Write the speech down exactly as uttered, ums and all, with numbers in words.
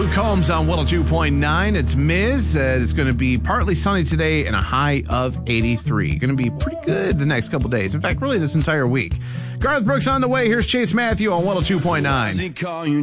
Luke Combs on one oh two point nine. It's Miz. Uh, it's going to be partly sunny today and a high of eighty-three. Going to be pretty good the next couple days. In fact, really this entire week. Garth Brooks on the way. Here's Chase Matthew on one oh two point nine.